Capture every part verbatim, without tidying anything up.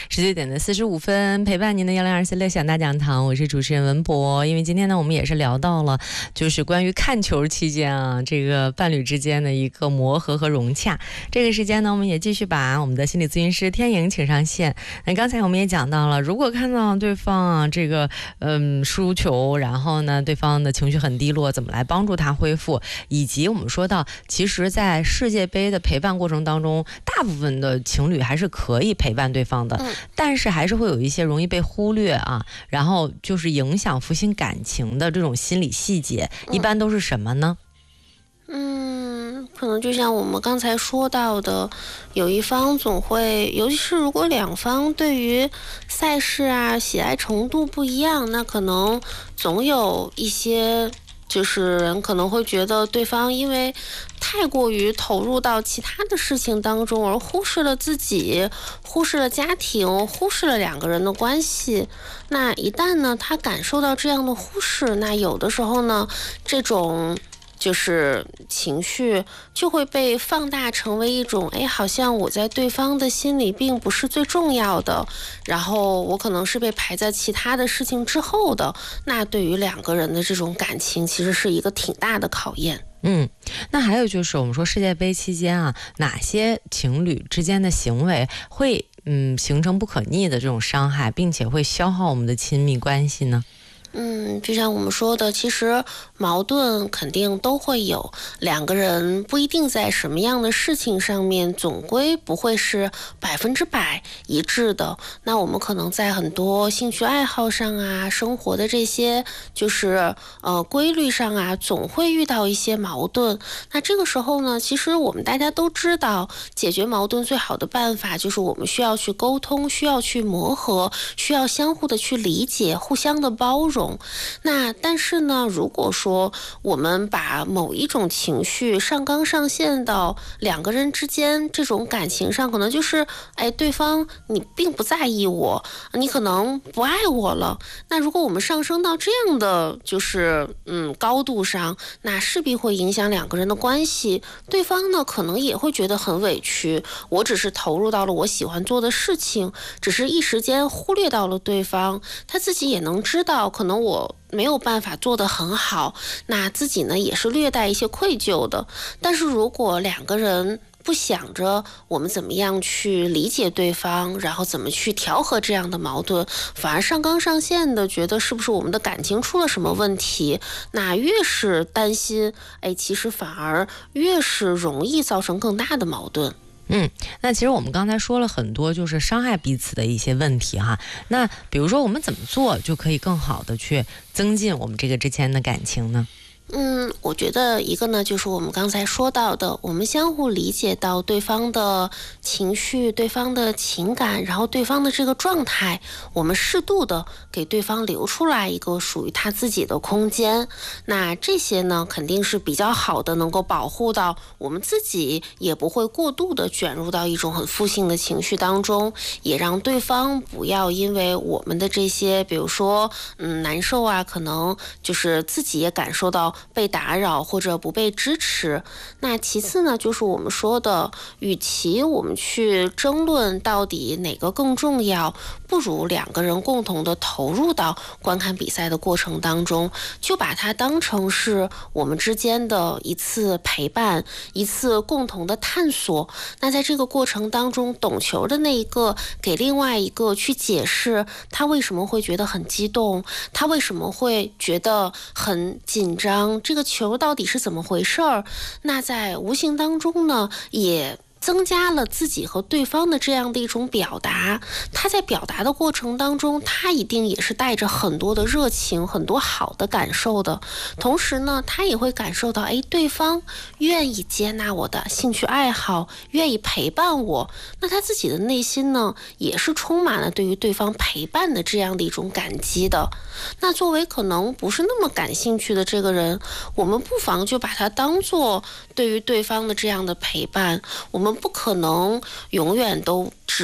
十九点的四十五分，陪伴您的幺零二四乐享大讲堂，我是主持人文博。因为今天呢，我们也是聊到了，就是关于看球期间啊，这个伴侣之间的一个磨合和融洽。这个时间呢，我们也继续把我们的心理咨询师天颖请上线。那刚才我们也讲到了，如果看到对方啊这个嗯输球，然后呢对方的情绪很低落，怎么来帮助他恢复，以及我们说到，其实在世界杯的陪伴过程当中，大部分的情侣还是可以陪伴对方的，嗯、但是还是会有一些容易被忽略啊，然后就是影响复兴感情的这种心理细节，一般都是什么呢？ 嗯，可能就像我们刚才说到的，有一方总会，尤其是如果两方对于赛事啊喜爱程度不一样，那可能总有一些就是人可能会觉得对方因为太过于投入到其他的事情当中，而忽视了自己，忽视了家庭，忽视了两个人的关系。那一旦呢他感受到这样的忽视，那有的时候呢这种就是情绪就会被放大成为一种，哎，好像我在对方的心里并不是最重要的，然后我可能是被排在其他的事情之后的。那对于两个人的这种感情，其实是一个挺大的考验。 嗯，那还有就是我们说世界杯期间啊，哪些情侣之间的行为会嗯形成不可逆的这种伤害，并且会消耗我们的亲密关系呢？ 嗯，就像我们说的，其实矛盾肯定都会有，两个人不一定在什么样的事情上面总归不会是百分之百一致的。那我们可能在很多兴趣爱好上啊，生活的这些就是呃规律上啊，总会遇到一些矛盾。那这个时候呢，其实我们大家都知道，解决矛盾最好的办法就是我们需要去沟通，需要去磨合，需要相互的去理解，互相的包容。那但是呢，如果说我们把某一种情绪上纲上线到两个人之间这种感情上，可能就是哎，对方你并不在意我，你可能不爱我了。那如果我们上升到这样的就是嗯高度上，那势必会影响两个人的关系。对方呢可能也会觉得很委屈，我只是投入到了我喜欢做的事情，只是一时间忽略到了对方，他自己也能知道可能我没有办法做得很好，那自己呢也是略带一些愧疚的。但是如果两个人不想着我们怎么样去理解对方，然后怎么去调和这样的矛盾，反而上纲上线的觉得是不是我们的感情出了什么问题，那越是担心，哎，其实反而越是容易造成更大的矛盾。 嗯，那其实我们刚才说了很多就是伤害彼此的一些问题哈。那比如说我们怎么做就可以更好的去增进我们这个之间的感情呢？ 嗯，我觉得一个呢，就是我们刚才说到的，我们相互理解到对方的情绪、对方的情感，然后对方的这个状态，我们适度的给对方留出来一个属于他自己的空间。那这些呢，肯定是比较好的，能够保护到我们自己，也不会过度的卷入到一种很负性的情绪当中，也让对方不要因为我们的这些，比如说嗯难受啊，可能就是自己也感受到被打扰或者不被支持。那其次呢，就是我们说的，与其我们去争论到底哪个更重要，不如两个人共同的投入到观看比赛的过程当中，就把它当成是我们之间的一次陪伴，一次共同的探索。那在这个过程当中，懂球的那一个给另外一个去解释他为什么会觉得很激动，他为什么会觉得很紧张，这个球到底是怎么回事儿。那在无形当中呢，也增加了自己和对方的这样的一种表达。他在表达的过程当中，他一定也是带着很多的热情，很多好的感受的。同时呢，他也会感受到，哎，对方愿意接纳我的兴趣爱好，愿意陪伴我。那他自己的内心呢，也是充满了对于对方陪伴的这样的一种感激的。那作为可能不是那么感兴趣的这个人，我们不妨就把它当做对于对方的这样的陪伴。我们不可能永远都只只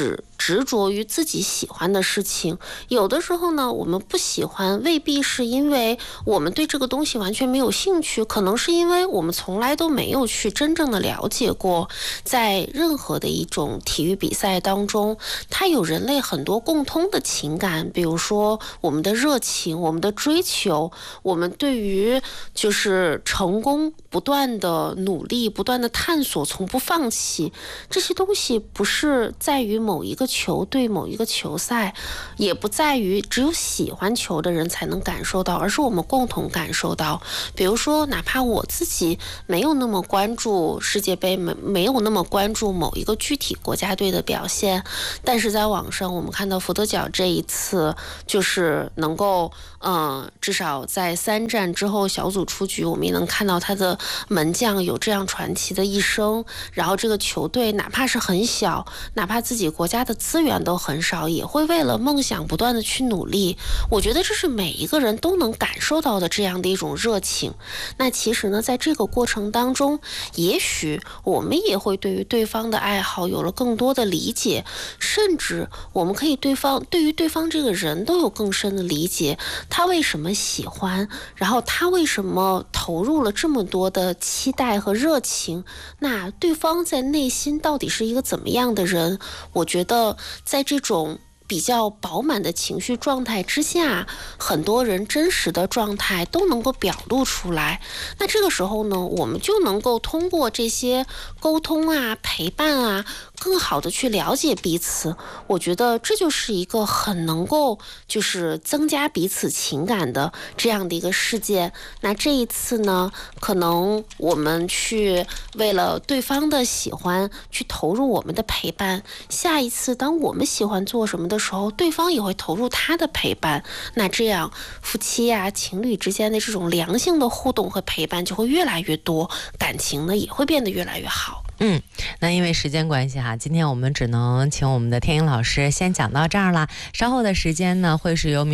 执着于自己喜欢的事情。有的时候呢，我们不喜欢未必是因为我们对这个东西完全没有兴趣，可能是因为我们从来都没有去真正的了解过，在任何的一种体育比赛当中，它有人类很多共通的情感，比如说我们的热情，我们的追求，我们对于就是成功不断的努力，不断的探索，从不放弃，这些东西不是在于某一个球队某一个球赛，也不在于只有喜欢球的人才能感受到，而是我们共同感受到。比如说哪怕我自己没有那么关注世界杯，没没有那么关注某一个具体国家队的表现，但是在网上我们看到福德角这一次就是能够嗯，至少在三战之后小组出局，我们也能看到他的门将有这样传奇的一生，然后这个球队哪怕是很小，哪怕自己国家的资源都很少，也会为了梦想不断的去努力。我觉得这是每一个人都能感受到的这样的一种热情。那其实呢，在这个过程当中，也许我们也会对于对方的爱好有了更多的理解，甚至我们可以对方对于对方这个人都有更深的理解，他为什么喜欢，然后他为什么投入了这么多的期待和热情，那对方在内心到底是一个怎么样的人。我觉得在这种比较饱满的情绪状态之下，很多人真实的状态都能够表露出来。那这个时候呢，我们就能够通过这些沟通啊、陪伴啊，更好的去了解彼此。我觉得这就是一个很能够就是增加彼此情感的这样的一个事件。那这一次呢，可能我们去为了对方的喜欢去投入我们的陪伴，下一次当我们喜欢做什么的时候，对方也会投入他的陪伴。那这样夫妻啊、情侣之间的这种良性的互动和陪伴就会越来越多，感情呢也会变得越来越好。 嗯，那因为时间关系哈，今天我们只能请我们的天英老师先讲到这儿了。稍后的时间呢，会是由